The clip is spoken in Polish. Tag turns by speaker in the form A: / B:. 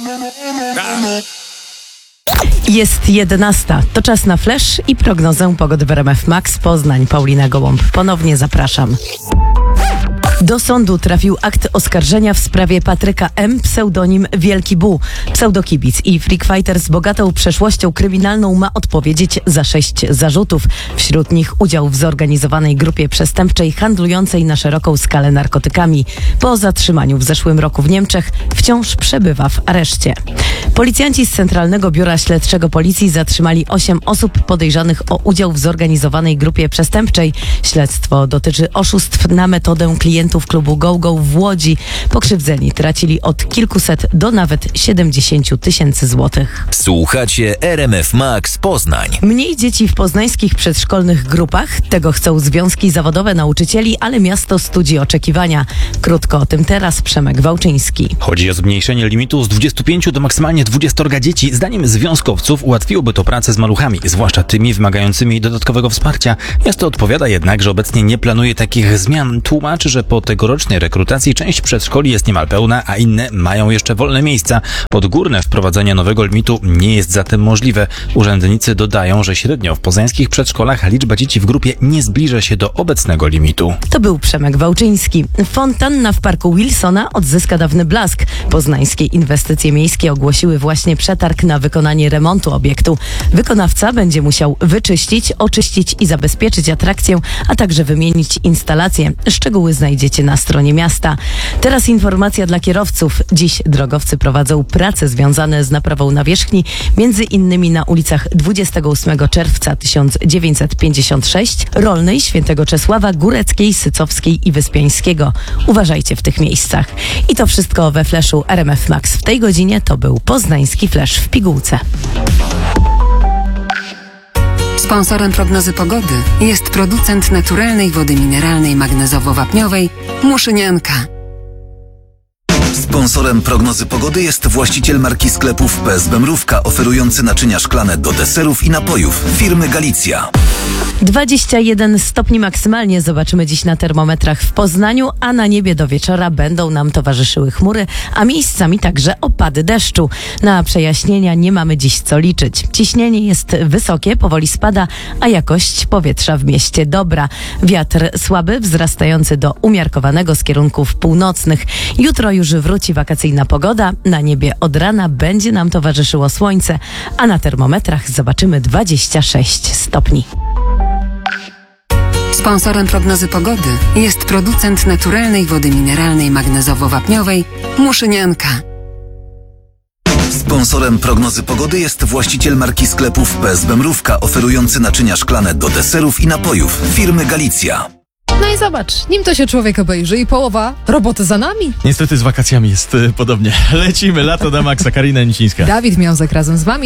A: Jest 11. To czas na flash i prognozę pogody w RMF Max Poznań. Paulina Gołąb. Ponownie zapraszam. Do sądu trafił akt oskarżenia w sprawie Patryka M., pseudonim Wielki Bu. Pseudokibic i freakfighter z bogatą przeszłością kryminalną ma odpowiedzieć za 6 zarzutów. Wśród nich udział w zorganizowanej grupie przestępczej handlującej na szeroką skalę narkotykami. Po zatrzymaniu w zeszłym roku w Niemczech wciąż przebywa w areszcie. Policjanci z Centralnego Biura Śledczego Policji zatrzymali 8 osób podejrzanych o udział w zorganizowanej grupie przestępczej. Śledztwo dotyczy oszustw na metodę klientów klubu GoGo w Łodzi. Pokrzywdzeni tracili od kilkuset do nawet 70 tysięcy złotych.
B: Słuchacie RMF Max Poznań.
A: Mniej dzieci w poznańskich przedszkolnych grupach. Tego chcą związki zawodowe nauczycieli, ale miasto studzi oczekiwania. Krótko o tym teraz Przemek Wałczyński.
C: Chodzi o zmniejszenie limitu z 25 do maksymalnie 20 dzieci. Zdaniem związkowców ułatwiłoby to pracę z maluchami, zwłaszcza tymi wymagającymi dodatkowego wsparcia. Miasto odpowiada jednak, że obecnie nie planuje takich zmian. Tłumaczy, że po tegorocznej rekrutacji część przedszkoli jest niemal pełna, a inne mają jeszcze wolne miejsca. Podgórne wprowadzenie nowego limitu nie jest zatem możliwe. Urzędnicy dodają, że średnio w poznańskich przedszkolach liczba dzieci w grupie nie zbliża się do obecnego limitu.
A: To był Przemek Wałczyński. Fontanna w parku Wilsona odzyska dawny blask. Poznańskie inwestycje miejskie ogłosiły właśnie przetarg na wykonanie remontu obiektu. Wykonawca będzie musiał wyczyścić, oczyścić i zabezpieczyć atrakcję, a także wymienić instalacje. Szczegóły znajdziecie na stronie miasta. Teraz informacja dla kierowców. Dziś drogowcy prowadzą prace związane z naprawą nawierzchni, między innymi na ulicach 28 czerwca 1956, Rolnej, Świętego Czesława, Góreckiej, Sycowskiej i Wyspiańskiego. Uważajcie w tych miejscach. I to wszystko we flashu RMF Max. W tej godzinie to był poznański flash w pigułce.
D: Sponsorem prognozy pogody jest producent naturalnej wody mineralnej magnezowo-wapniowej Muszynianka.
E: Sponsorem prognozy pogody jest właściciel marki sklepów PSB Mrówka, oferujący naczynia szklane do deserów i napojów firmy Galicja.
A: 21 stopni maksymalnie zobaczymy dziś na termometrach w Poznaniu, a na niebie do wieczora będą nam towarzyszyły chmury, a miejscami także opady deszczu. Na przejaśnienia nie mamy dziś co liczyć. Ciśnienie jest wysokie, powoli spada, a jakość powietrza w mieście dobra. Wiatr słaby, wzrastający do umiarkowanego z kierunków północnych. Jutro już wróci wakacyjna pogoda, na niebie od rana będzie nam towarzyszyło słońce, a na termometrach zobaczymy 26 stopni.
D: Sponsorem prognozy pogody jest producent naturalnej wody mineralnej magnezowo-wapniowej Muszynianka.
E: Sponsorem prognozy pogody jest właściciel marki sklepów PSB Mrówka, oferujący naczynia szklane do deserów i napojów firmy Galicja.
F: No i zobacz, nim to się człowiek obejrzy i połowa roboty za nami.
G: Niestety z wakacjami jest podobnie. Lecimy, lato na maksa. Karina Nicińska.
F: Dawid Miązek razem z wami.